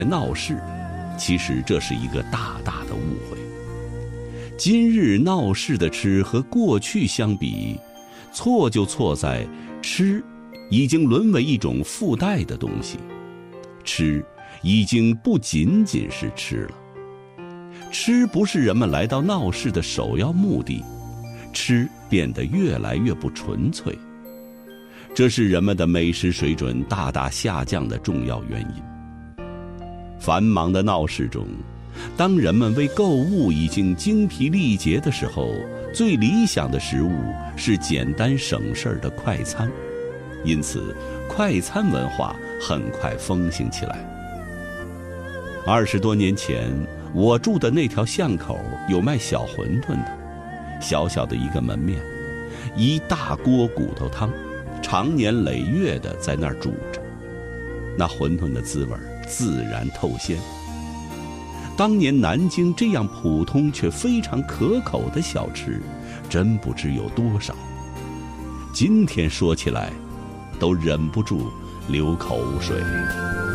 闹市，其实这是一个大大的误会。今日闹市的吃和过去相比，错就错在吃已经沦为一种附带的东西，吃已经不仅仅是吃了。吃不是人们来到闹市的首要目的，吃变得越来越不纯粹，这是人们的美食水准大大下降的重要原因。繁忙的闹市中，当人们为购物已经精疲力竭的时候，最理想的食物是简单省事的快餐，因此快餐文化很快风行起来。20多年前，我住的那条巷口有卖小馄饨的，小小的一个门面，一大锅骨头汤，长年累月的在那儿煮着，那馄饨的滋味自然透鲜。当年南京这样普通却非常可口的小吃，真不知有多少。今天说起来，都忍不住流口水。